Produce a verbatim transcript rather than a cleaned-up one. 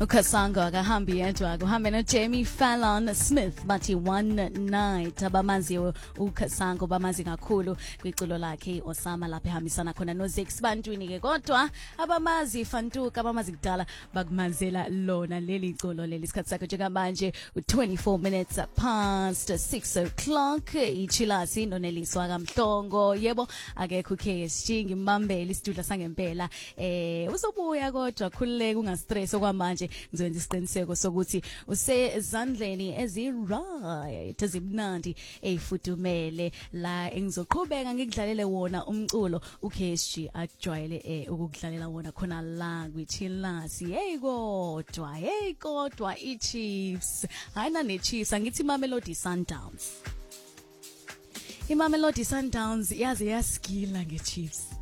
uKhasango akahambi yedwa kuhambe no Jamie Fallon Smith bathi one night abamazi uKhasango bamazi kakhulu kwiculo lakhe Osama lapha ehambisana khona no Zix bantwini ke kodwa abamazi Fantuka abamazi kudala bakumazela lona leli culo leli isikhathi sakhe njengamanje twenty-four minutes past six o'clock ichilasi noneliswa kaMhlongo yebo akekho K S G ngimbambele isidudla sangempela eh uzobuya kodwa khululeke ungastress okwamanje ngizowenza isiqiniseko sokuthi usezandleni ezi-right ezimnandi eyifudumele la engizoqhubeka ngikudlalele wona umculo uK S G ajwayele eh ukudlalela wona khona la kwichilasi hey kodwa hey kodwa iChiefs hayina neChiefs angithi Mamelodi Sundowns iMamelodi Sundowns yaze yaskila ngeChiefs